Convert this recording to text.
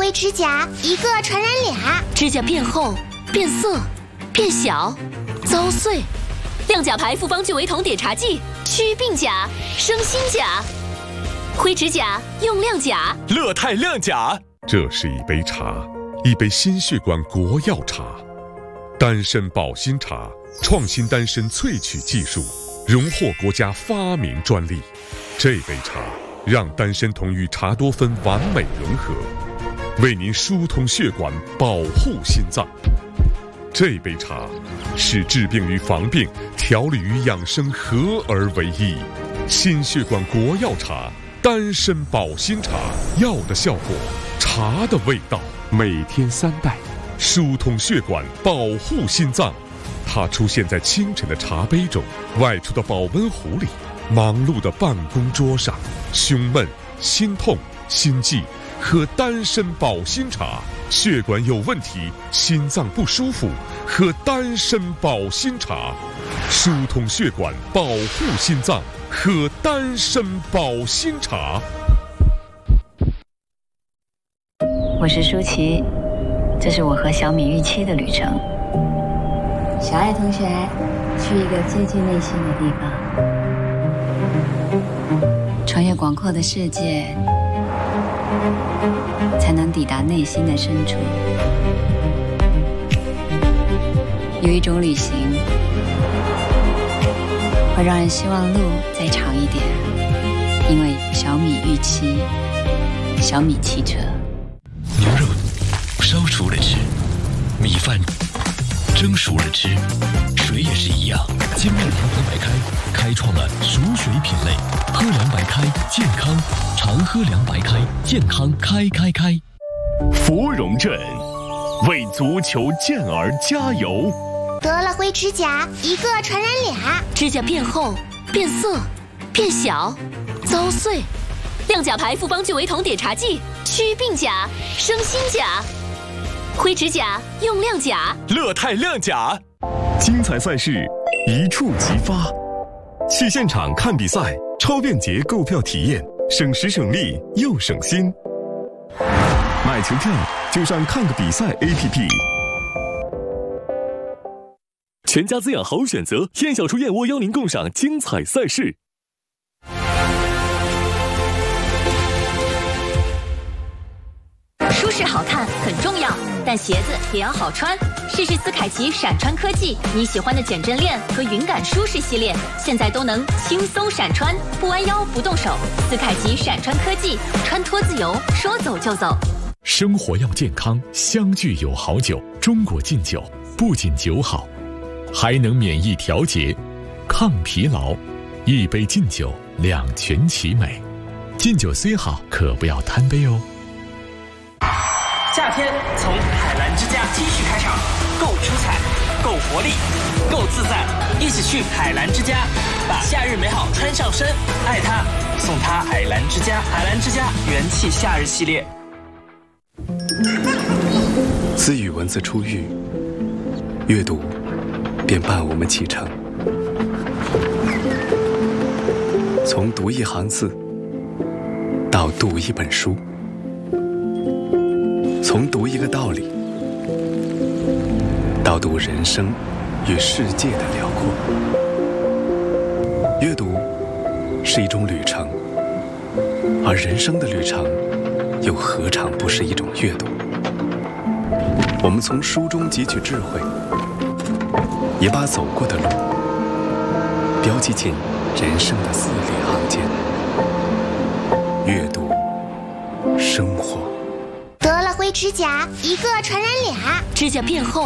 灰指甲，一个传染俩。 指甲变厚、变色、变小、遭碎。亮甲牌复方聚维酮碘茶剂，祛病甲，生新甲。灰指甲用亮甲， 乐泰亮甲。 这是一杯茶，一杯心血管国药茶，丹参保心茶，创新丹参萃取技术，荣获国家发明专利。这杯茶让丹参酮与茶多酚完美融合，为您疏通血管，保护心脏。这杯茶是治病与防病、调理与养生合而为一。心血管国药茶，丹参保心茶，药的效果，茶的味道，每天3袋，疏通血管，保护心脏。它出现在清晨的茶杯中，外出的保温壶里，忙碌的办公桌上。胸闷、心痛、心悸，喝丹参保心茶；血管有问题、心脏不舒服，喝丹参保心茶。疏通血管，保护心脏，喝丹参保心茶。 我是舒淇，这是我和小米预期的旅程。小爱同学，去一个接近内心的地方，穿越广阔的世界，才能抵达内心的深处。有一种旅行，会让人希望路再长一点，因为小米预期，小米汽车。 牛肉烧熟了吃，米饭蒸熟了吃，水也是一样。金麦堂白开开创了熟水品类，喝凉白开健康，常喝凉白开健康开。 芙蓉镇为足球健儿加油。 得了灰指甲，一个传染俩。 指甲变厚、变色、变小、遭碎。亮甲牌复方聚维酮碘茶剂，祛病甲，生新甲。灰指甲用亮甲， 乐泰亮甲。精彩赛事一触即发，去现场看比赛，超便捷购票体验，省时省力又省心。买球票就上看个比赛 APP。全家滋养好选择，燕小厨燕窝邀您共赏精彩赛事。 舒适好看很重要，但鞋子也要好穿。试试斯凯奇闪穿科技，你喜欢的减震链和云感舒适系列，现在都能轻松闪穿，不弯腰不动手。斯凯奇闪穿科技，穿脱自由，说走就走。 生活要健康，相聚有好酒。中国劲酒不仅酒好，还能免疫调节、抗疲劳。一杯劲酒，两全其美。劲酒虽好，可不要贪杯哦。 夏天从海澜之家继续开场，够出彩，够活力，够自在，一起去海澜之家，把夏日美好穿上身，爱它，送它海澜之家。海澜之家元气夏日系列。 自语文字初遇，阅读便伴我们启程。从读一行字到读一本书，从读一个道理到读人生与世界的辽阔。阅读是一种旅程，而人生的旅程又何尝不是一种阅读？我们从书中汲取智慧，也把走过的路标记进人生的字里行间。阅读，生活。 得了灰指甲，一个传染俩。 指甲变厚、